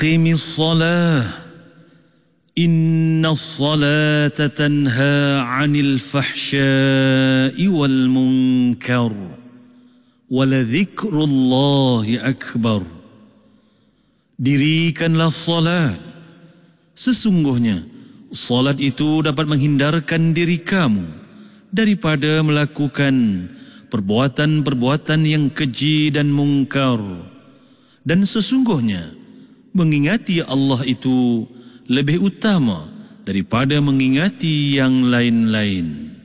Aqimis salah. Inna salata tanha 'anil fahsya'i wal munkar. Waladzikrullahi akbar. Dirikanlah salat. Sesungguhnya salat itu dapat menghindarkan diri kamu daripada melakukan perbuatan-perbuatan yang keji dan mungkar. Dan sesungguhnya mengingati Allah itu lebih utama daripada mengingati yang lain-lain.